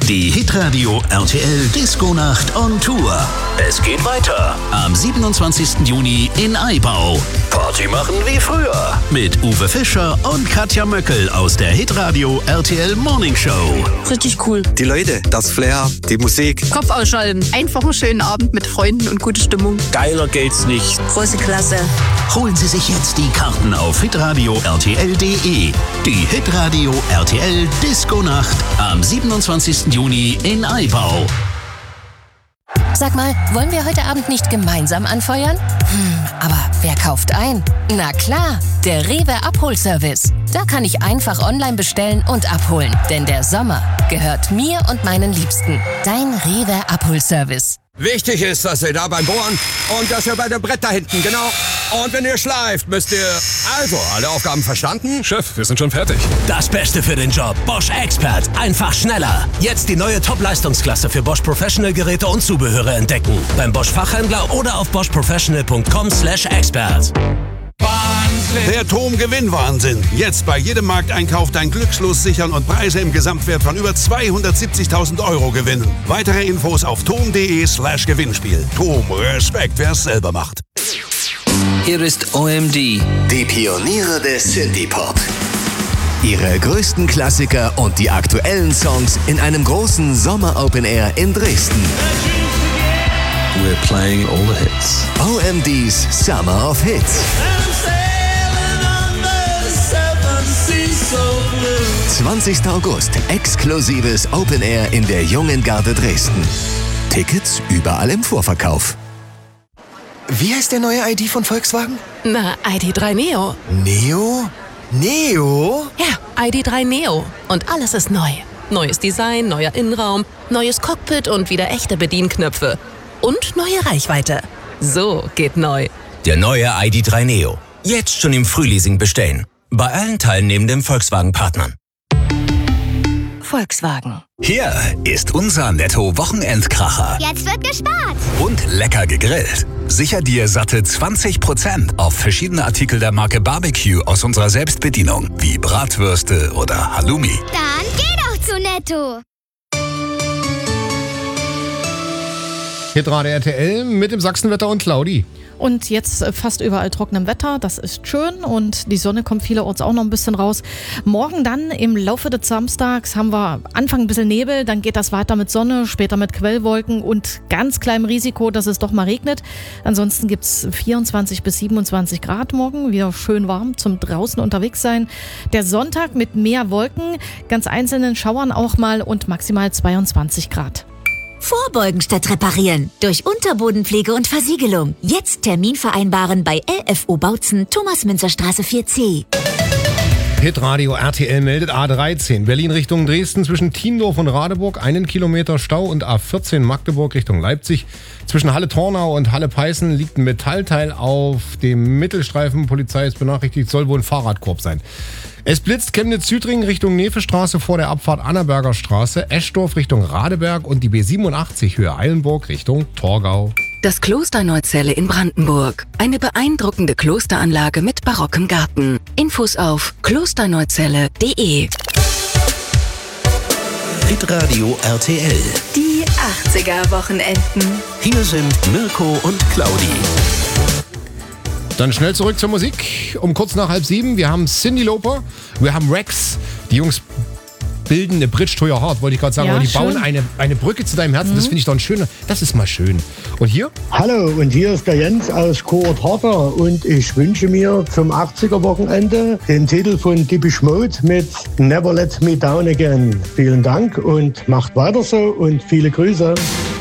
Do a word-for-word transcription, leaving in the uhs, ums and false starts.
Die Hitradio R T L Disco-Nacht on Tour. Es geht weiter am siebenundzwanzigsten Juni in Aibau. Party machen wie früher mit Uwe Fischer und Katja Möckel aus der Hitradio R T L Morning Show. Richtig cool. Die Leute, das Flair, die Musik. Kopf ausschalten. Einfach einen schönen Abend mit Freunden und gute Stimmung. Geiler geht's nicht. Große Klasse. Holen Sie sich jetzt die Karten auf hitradio r t l punkt d e. Die Hitradio R T L Disco-Nacht am siebenundzwanzigsten Juni in Aibau. Sag mal, wollen wir heute Abend nicht gemeinsam anfeuern? Hm, aber wer kauft ein? Na klar, der Rewe Abholservice. Da kann ich einfach online bestellen und abholen. Denn der Sommer gehört mir und meinen Liebsten. Dein Rewe Abholservice. Wichtig ist, dass ihr da beim Bohren und dass ihr bei dem Brett da hinten, genau. Und wenn ihr schleift, müsst ihr... Also, alle Aufgaben verstanden? Chef, wir sind schon fertig. Das Beste für den Job. Bosch Expert. Einfach schneller. Jetzt die neue Top-Leistungsklasse für Bosch Professional Geräte und Zubehöre entdecken. Beim Bosch Fachhändler oder auf bosch professional punkt com slash expert. Der Tom-Gewinn-Wahnsinn. Jetzt bei jedem Markteinkauf dein Glückslos sichern und Preise im Gesamtwert von über zweihundertsiebzigtausend Euro gewinnen. Weitere Infos auf tom.de slash Gewinnspiel. Tom, Respekt, wer es selber macht. Hier ist O M D. Die Pioniere des Synthie-Pop. Ihre größten Klassiker und die aktuellen Songs in einem großen Sommer-Open-Air in Dresden. We're playing all the hits. O M Ds Summer of Hits. zwanzigsten August, exklusives Open Air in der Jungen Garde Dresden. Tickets überall im Vorverkauf. Wie heißt der neue I D von Volkswagen? Na, I D drei Neo. Neo? Neo? Ja, I D drei Neo. Und alles ist neu. Neues Design, neuer Innenraum, neues Cockpit und wieder echte Bedienknöpfe. Und neue Reichweite. So geht neu. Der neue I D drei Neo. Jetzt schon im Frühleasing bestellen. Bei allen teilnehmenden Volkswagen-Partnern. Volkswagen. Hier ist unser Netto-Wochenendkracher. Jetzt wird gespart. Und lecker gegrillt. Sicher dir satte zwanzig Prozent auf verschiedene Artikel der Marke Barbecue aus unserer Selbstbedienung, wie Bratwürste oder Halloumi. Dann geh doch zu Netto. Hitradio R T L mit dem Sachsenwetter und Claudi. Und jetzt fast überall trockenem Wetter, das ist schön und die Sonne kommt vielerorts auch noch ein bisschen raus. Morgen dann im Laufe des Samstags haben wir Anfang ein bisschen Nebel, dann geht das weiter mit Sonne, später mit Quellwolken und ganz kleinem Risiko, dass es doch mal regnet. Ansonsten gibt es vierundzwanzig bis siebenundzwanzig Grad morgen, wieder schön warm zum draußen unterwegs sein. Der Sonntag mit mehr Wolken, ganz einzelnen Schauern auch mal und maximal zweiundzwanzig Grad. Vorbeugen statt reparieren. Durch Unterbodenpflege und Versiegelung. Jetzt Termin vereinbaren bei L F O Bautzen, Thomas-Münzer-Straße vier C. Hitradio R T L meldet A dreizehn. Berlin Richtung Dresden zwischen Thiendorf und Radeburg. Einen Kilometer Stau und A vierzehn Magdeburg Richtung Leipzig. Zwischen Halle-Tornau und Halle-Peißen liegt ein Metallteil auf dem Mittelstreifen. Polizei ist benachrichtigt, soll wohl ein Fahrradkorb sein. Es blitzt Chemnitz-Südring Richtung Nefestraße vor der Abfahrt Annaberger Straße, Eschdorf Richtung Radeberg und die B siebenundachtzig Höhe Eilenburg Richtung Torgau. Das Kloster Neuzelle in Brandenburg. Eine beeindruckende Klosteranlage mit barockem Garten. Infos auf klosterneuzelle punkt de. Hitradio R T L. Die achtziger-Wochenenden. Hier sind Mirko und Claudi. Dann schnell zurück zur Musik. Um kurz nach halb sieben. Wir haben Cyndi Lauper, wir haben Rex. Die Jungs bilden eine Bridge to your heart, wollte ich gerade sagen. Ja, aber die schön. bauen eine, eine Brücke zu deinem Herzen. Mhm. Das finde ich doch ein schöner. Das ist mal schön. Und hier? Hallo, und hier ist der Jens aus Kurt Harter. Und ich wünsche mir zum achtziger-Wochenende den Titel von Depeche Mode mit Never Let Me Down Again. Vielen Dank und macht weiter so und viele Grüße.